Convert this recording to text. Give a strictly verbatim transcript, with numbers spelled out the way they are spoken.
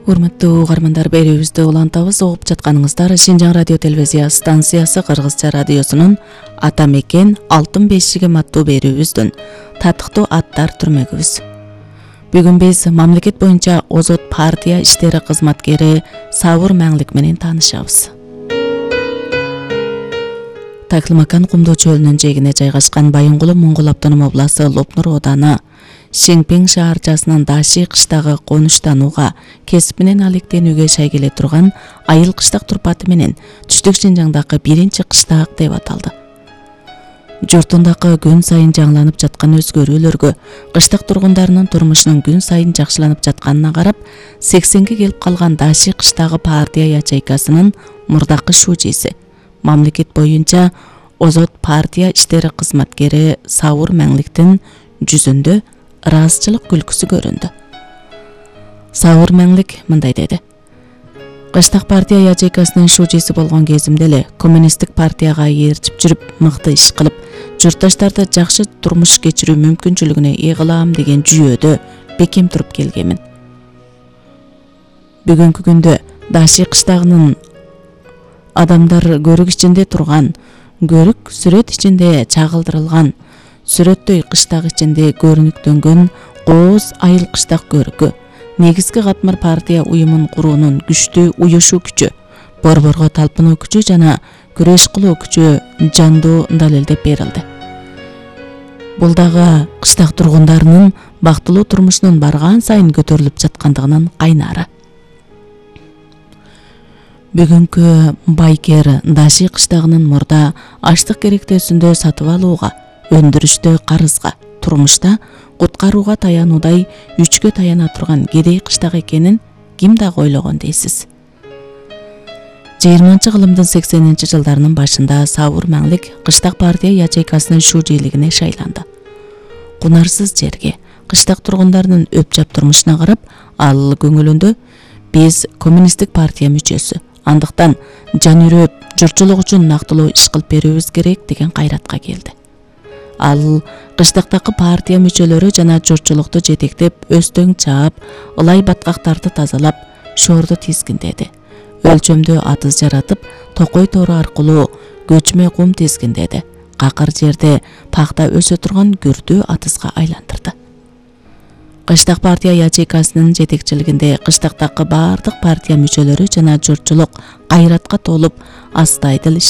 Урматтуу угармандар, берүүбүздү улантабыз. Угуп жатканыңыздар Шинжаң радио телевизия станциясы Кыргызча радиосунун Ата мекен алтын бешигим аттуу берүүбүздүн татыктуу аттар түрмөгүбүз. Бүгүн биз мамлекет боюнча Озот партия иштери кызматкери Сабыр Маңлик менен таанышабыз. Таклымакан кумдуу чөлүнүн жээгине жайгашкан Байынгулу Моңгол автоном областы Лопнур ооданы Шеңпең шаарчасынын Даши кыштагы конуштанууга, кесип менен алектенүүгө шайгеле турган Айыл кыштак турпаты менен Түштүк Шинжаңдагы биринчи кыштак деп аталды. Журтундагы күн сайын жаңыланып жаткан өзгөрүүлөргө, кыштак тургундарынын турмушунун күн сайын жакшыланып жатканына карап, сексенге келип калган Даши кыштагы партия ячейкасынын мурдакы шужиси, мамлекет боюнча Озот партия иштери кызматкери Сабыр Маңликтин жүзүндө ыраазычылык күлкүсү көрүндү. Сабыр Маңлик мындай деди: Кыштак партия ячейкасынын шужиси болгон кезимде эле коммунисттик партияга ээрчип жүрүп, мыкты иш кылып, журтташтарды жакшы турмуш кечирүү мүмкүнчүлүгүнө ээ кылам деген жүйөөдө бекем туруп келгенмин. Бүгүнкү күндө Даши кыштагынын адамдар көрүк ичинде турган, көрүк сүрөт ичинде чагылдырылган, сүрөттөй кыштак ичинде көрүнүктөнгөн Кооз Айыл кыштак көрүкү, негизги катмар партия уюмун куруунун күчтүү уюшуу күчү, борборго талпынуу күчү жана күрөш кылуу күчү жандуу далилдеп берилди. Бул дагы кыштак тургундарынын бактылуу турмушунун барган сайын көтөрүлүп жаткандыгынын кайнары. Бүгүнкү байкер Даши кыштагынын мурда аштык керектөөсүндө сатып алууга, өндүрүштө карызга, турмушта куткарууга таянуудай үчкө таяна турган кедей кыштак экенин ким дагы ойлогон дейсиз? жыйырманчы кылымдын сексенинчи жылдарынын башында Сабыр Маңлик кыштак партия ячейкасынын шужийлигине шайланды. Кунарсыз жерге, кыштак тургундарынын өп-жап турмушуна карап, ал көңүлүндө биз коммунисттик партия мүчөсү, андыктан жан үрөп, журтчулук үчүн нактылуу иш кылып берүүбүз керек деген кайратка келди. Ал кыштактагы партия мүчөлөрү жана журтчулукту жетектеп, өстөң чаап, ылай баткактарды тазалап, шоорду тизгиндеди. Өлчөмдүү атыз жаратып, токой тору аркылуу көчмө кум тизгиндеди. Какыр жерде пакта өсө турган күртүү атызга айландырды. Кыштак партия ячейкасынын жетекчилигинде кыштактагы бардык партия мүчөлөрү жана журтчулук кайратка толуп, астайдыл иш